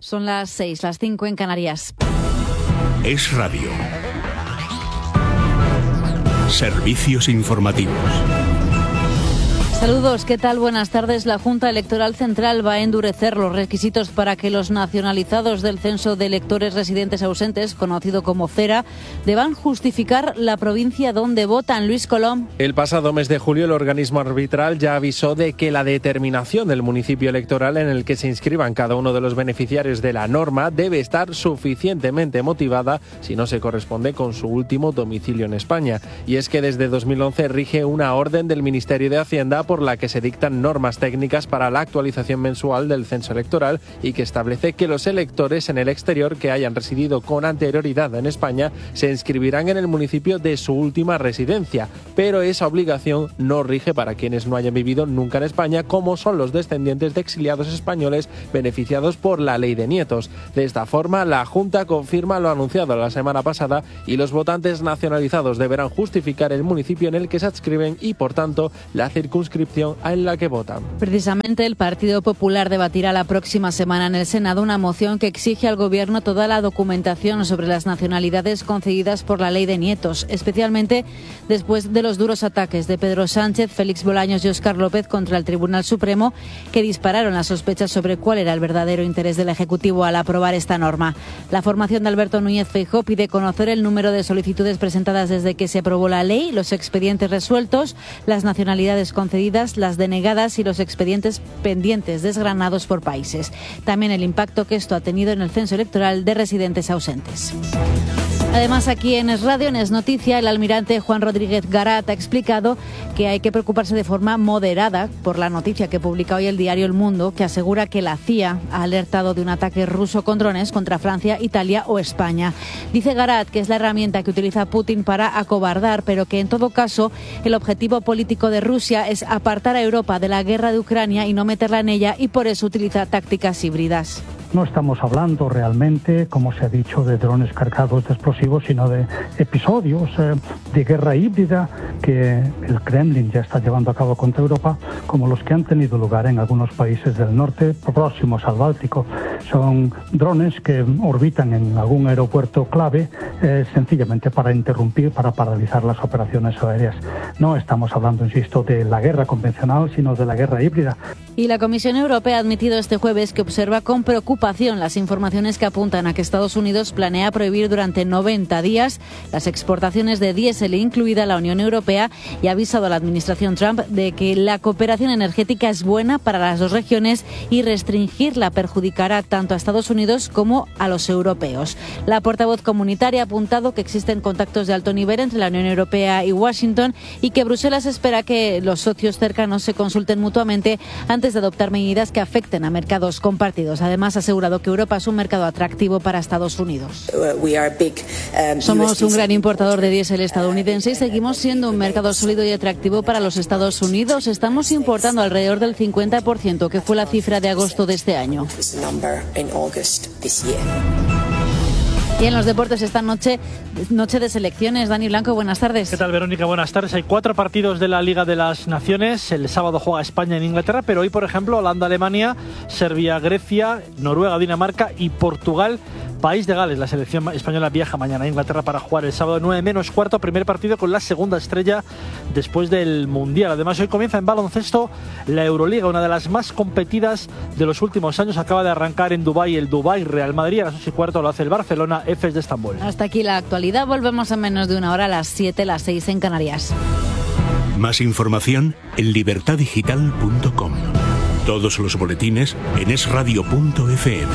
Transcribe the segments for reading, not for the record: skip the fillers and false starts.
Son las 6, las 5 en Canarias. Es Radio. Servicios informativos. Saludos, ¿qué tal? Buenas tardes. La Junta Electoral Central va a endurecer los requisitos para que los nacionalizados del Censo de Electores Residentes Ausentes, conocido como CERA, deban justificar la provincia donde votan. Luis Colom. El pasado mes de julio, el organismo arbitral ya avisó de que la determinación del municipio electoral en el que se inscriban cada uno de los beneficiarios de la norma debe estar suficientemente motivada si no se corresponde con su último domicilio en España. Y es que desde 2011 rige una orden del Ministerio de Hacienda por la que se dictan normas técnicas para la actualización mensual del censo electoral y que establece que los electores en el exterior que hayan residido con anterioridad en España se inscribirán en el municipio de su última residencia, pero esa obligación no rige para quienes no hayan vivido nunca en España, como son los descendientes de exiliados españoles beneficiados por la Ley de Nietos. De esta forma, la Junta confirma lo anunciado la semana pasada y los votantes nacionalizados deberán justificar el municipio en el que se adscriben y, por tanto, la circunscripción en la que votan. Precisamente el Partido Popular debatirá la próxima semana en el Senado una moción que exige al Gobierno toda la documentación sobre las nacionalidades concedidas por la Ley de Nietos, especialmente después de los duros ataques de Pedro Sánchez, Félix Bolaños y Óscar López contra el Tribunal Supremo, que dispararon las sospechas sobre cuál era el verdadero interés del Ejecutivo al aprobar esta norma. La formación de Alberto Núñez Feijóo pide conocer el número de solicitudes presentadas desde que se aprobó la ley, los expedientes resueltos, las nacionalidades concedidas, las denegadas y los expedientes pendientes desgranados por países. También el impacto que esto ha tenido en el censo electoral de residentes ausentes. Además, aquí en Es Radio, en Es Noticia, el almirante Juan Rodríguez Garat ha explicado que hay que preocuparse de forma moderada por la noticia que publica hoy el diario El Mundo, que asegura que la CIA ha alertado de un ataque ruso con drones contra Francia, Italia o España. Dice Garat que es la herramienta que utiliza Putin para acobardar, pero que en todo caso el objetivo político de Rusia es apartar a Europa de la guerra de Ucrania y no meterla en ella, y por eso utiliza tácticas híbridas. No estamos hablando realmente, como se ha dicho, de drones cargados de explosivos, sino de episodios de guerra híbrida que el Kremlin ya está llevando a cabo contra Europa, como los que han tenido lugar en algunos países del norte próximos al Báltico. Son drones que orbitan en algún aeropuerto clave sencillamente para interrumpir, para paralizar las operaciones aéreas. No estamos hablando, insisto, de la guerra convencional, sino de la guerra híbrida. Y la Comisión Europea ha admitido este jueves que observa con preocupación las informaciones que apuntan a que Estados Unidos planea prohibir durante 90 días las exportaciones de diésel, incluida la Unión Europea, y ha avisado a la administración Trump de que la cooperación energética es buena para las dos regiones y restringirla perjudicará tanto a Estados Unidos como a los europeos. La portavoz comunitaria ha apuntado que existen contactos de alto nivel entre la Unión Europea y Washington y que Bruselas espera que los socios cercanos se consulten mutuamente antes de adoptar medidas que afecten a mercados compartidos. Además, ha asegurado que Europa es un mercado atractivo para Estados Unidos. Somos un gran importador de diésel estadounidense y seguimos siendo un mercado sólido y atractivo para los Estados Unidos. Estamos importando alrededor del 50%, que fue la cifra de agosto de este año. Y en los deportes esta noche de selecciones. Dani Blanco, buenas tardes. ¿Qué tal, Verónica? Buenas tardes. Hay 4 partidos de la Liga de las Naciones. El sábado juega España en Inglaterra, pero hoy, por ejemplo, Holanda-Alemania, Serbia-Grecia, Noruega-Dinamarca y Portugal, País de Gales. La selección española viaja mañana a Inglaterra para jugar el sábado 9:45, primer partido con la segunda estrella después del Mundial. Además, hoy comienza en baloncesto la Euroliga, una de las más competidas de los últimos años. Acaba de arrancar en Dubái el Dubái Real Madrid. A las 8:15 lo hace el Barcelona Efes de Estambul. Hasta aquí la actualidad. Volvemos en menos de una hora, a las 7, las 6 en Canarias. Más información en libertadigital.com. Todos los boletines en esradio.fm.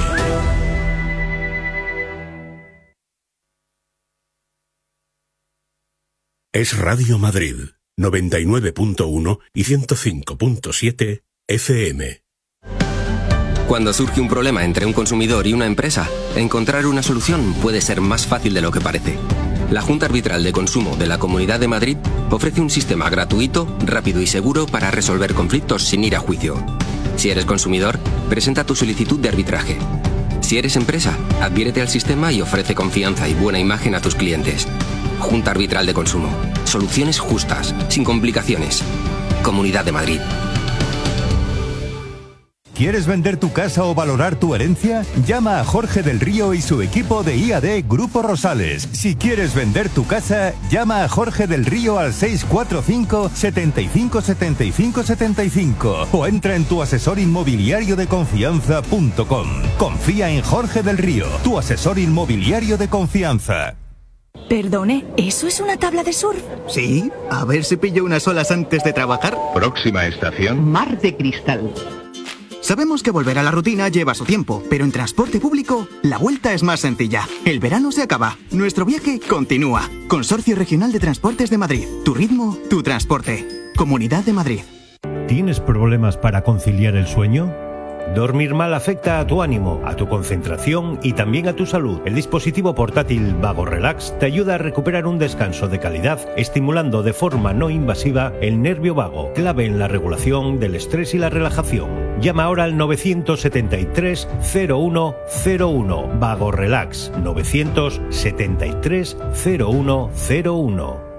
Es Radio Madrid, 99.1 y 105.7 FM. Cuando surge un problema entre un consumidor y una empresa, encontrar una solución puede ser más fácil de lo que parece. La Junta Arbitral de Consumo de la Comunidad de Madrid ofrece un sistema gratuito, rápido y seguro para resolver conflictos sin ir a juicio. Si eres consumidor, presenta tu solicitud de arbitraje. Si eres empresa, adhiérete al sistema y ofrece confianza y buena imagen a tus clientes. Junta Arbitral de Consumo. Soluciones justas, sin complicaciones. Comunidad de Madrid. ¿Quieres vender tu casa o valorar tu herencia? Llama a Jorge del Río y su equipo de IAD Grupo Rosales. Si quieres vender tu casa, llama a Jorge del Río al 645 75 75 75 o entra en tuasesorinmobiliariodeconfianza.com. Confía en Jorge del Río, tu asesor inmobiliario de confianza. Perdone, ¿eso es una tabla de surf? Sí, a ver si pillo unas olas antes de trabajar. Próxima estación: Mar de Cristal. Sabemos que volver a la rutina lleva su tiempo, pero en transporte público la vuelta es más sencilla. El verano se acaba, nuestro viaje continúa. Consorcio Regional de Transportes de Madrid. Tu ritmo, tu transporte. Comunidad de Madrid. ¿Tienes problemas para conciliar el sueño? Dormir mal afecta a tu ánimo, a tu concentración y también a tu salud. El dispositivo portátil Vago Relax te ayuda a recuperar un descanso de calidad, estimulando de forma no invasiva el nervio vago, clave en la regulación del estrés y la relajación. Llama ahora al 973 0101. Vago Relax 973 0101.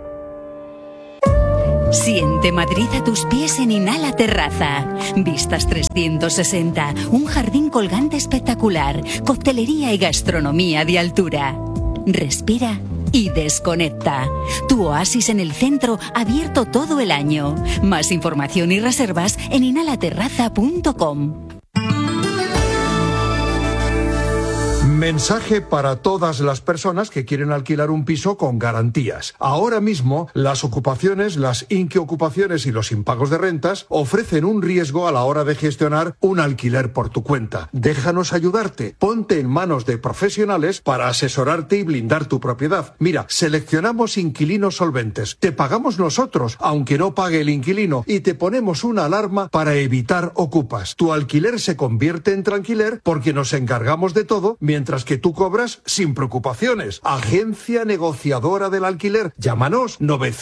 Siente Madrid a tus pies en Inhala Terraza. Vistas 360, un jardín colgante espectacular, coctelería y gastronomía de altura. Respira y desconecta. Tu oasis en el centro, abierto todo el año. Más información y reservas en inhalaterraza.com. Mensaje para todas las personas que quieren alquilar un piso con garantías. Ahora mismo, las ocupaciones, las inquiocupaciones y los impagos de rentas ofrecen un riesgo a la hora de gestionar un alquiler por tu cuenta. Déjanos ayudarte. Ponte en manos de profesionales para asesorarte y blindar tu propiedad. Mira, seleccionamos inquilinos solventes. Te pagamos nosotros, aunque no pague el inquilino, y te ponemos una alarma para evitar ocupas. Tu alquiler se convierte en tranquiler porque nos encargamos de todo, mientras que tú cobras sin preocupaciones. Agencia negociadora del alquiler. Llámanos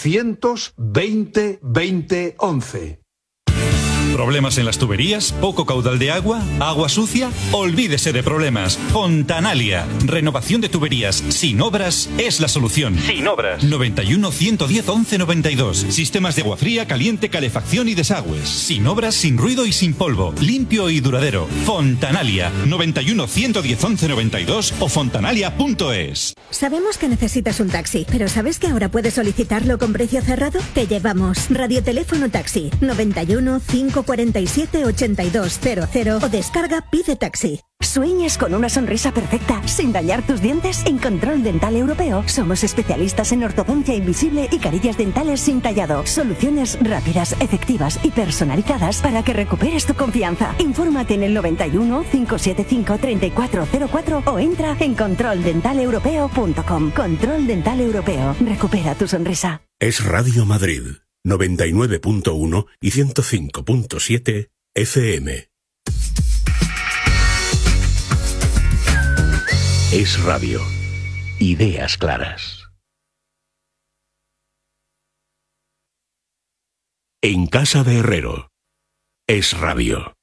920 20 11. ¿Problemas en las tuberías? ¿Poco caudal de agua? ¿Agua sucia? Olvídese de problemas. Fontanalia. Renovación de tuberías sin obras es la solución. Sin obras. 91 110 11 92. Sistemas de agua fría, caliente, calefacción y desagües. Sin obras, sin ruido y sin polvo. Limpio y duradero. Fontanalia. 91 110 11 92 o fontanalia.es. Sabemos que necesitas un taxi, pero ¿sabes que ahora puedes solicitarlo con precio cerrado? Te llevamos. Radioteléfono Taxi. 91 547 8200 o descarga Pide Taxi. ¿Sueñas con una sonrisa perfecta sin dañar tus dientes? En Control Dental Europeo somos especialistas en ortodoncia invisible y carillas dentales sin tallado. Soluciones rápidas, efectivas y personalizadas para que recuperes tu confianza. Infórmate en el 91 575 3404 o entra en controldentalepropeo.com. Control Dental Europeo. Recupera tu sonrisa. Es Radio Madrid, 99.1 y 105.7 FM. Es radio. Ideas claras. En casa de Herrero. Es radio.